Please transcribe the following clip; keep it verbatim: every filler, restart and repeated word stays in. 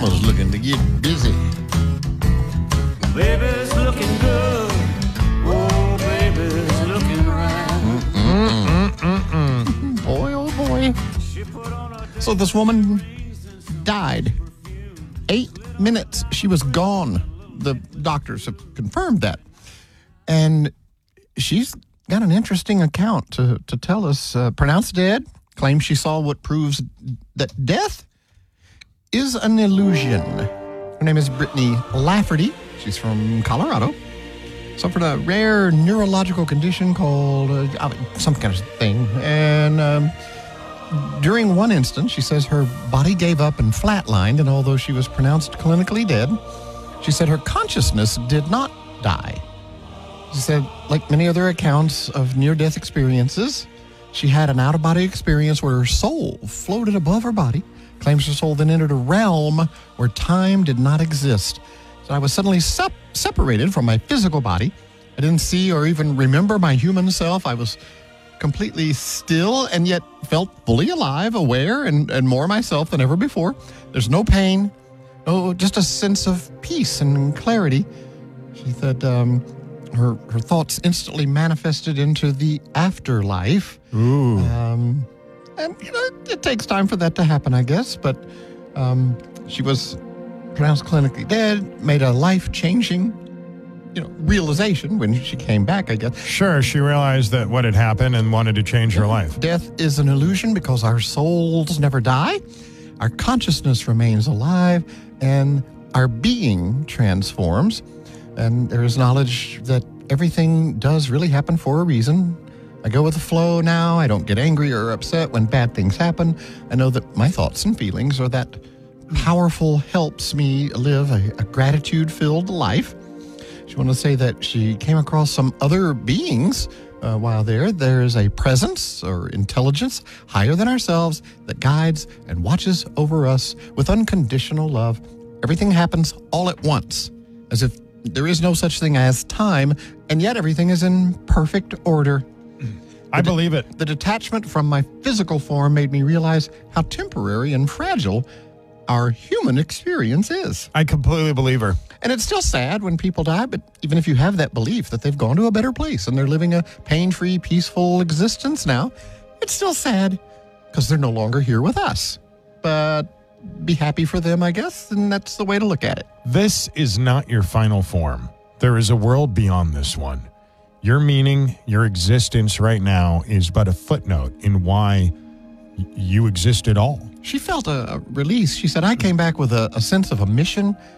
Mama's looking to get busy. Baby's looking good. Oh, baby's looking right. Mm-mm-mm-mm. Boy, oh boy. So this woman died. Eight minutes. She was gone. The doctors have confirmed that. And she's got an interesting account to, to tell us. Uh, pronounced dead. Claims she saw what proves that death is an illusion. Her name is Brittany Lafferty. She's from Colorado. Suffered a rare neurological condition called uh, some kind of thing. And um, during one instance, she says her body gave up and flatlined, and although she was pronounced clinically dead, she said her consciousness did not die. She said, like many other accounts of near-death experiences, she had an out-of-body experience where her soul floated above her body. Claims her soul then entered a realm where time did not exist. So I was suddenly sep- separated from my physical body. I didn't see or even remember my human self. I was completely still and yet felt fully alive, aware, and, and more myself than ever before. There's no pain, no, just a sense of peace and clarity. She said um, her, her thoughts instantly manifested into the afterlife. Ooh. Um, and, you know, it takes time for that to happen, I guess. But um, she was pronounced clinically dead, made a life-changing, you know, realization when she came back, I guess. Sure, she realized that what had happened and wanted to change her life. Death is an illusion because our souls never die. Our consciousness remains alive, and our being transforms. And there is knowledge that everything does really happen for a reason. I go with the flow now. I don't get angry or upset when bad things happen. I know that my thoughts and feelings are that powerful, helps me live a, a gratitude-filled life. She wanted to say that she came across some other beings uh, while there. There is a presence or intelligence higher than ourselves that guides and watches over us with unconditional love. Everything happens all at once, as if there is no such thing as time, and yet everything is in perfect order. I The de- believe it. The detachment from my physical form made me realize how temporary and fragile our human experience is. I completely believe her. And it's still sad when people die, but even if you have that belief that they've gone to a better place and they're living a pain-free, peaceful existence now, it's still sad because they're no longer here with us. But be happy for them, I guess, and that's the way to look at it. This is not your final form. There is a world beyond this one. Your meaning, your existence right now is but a footnote in why y- you exist at all. She felt a, a release. She said, I came back with a, a sense of a mission,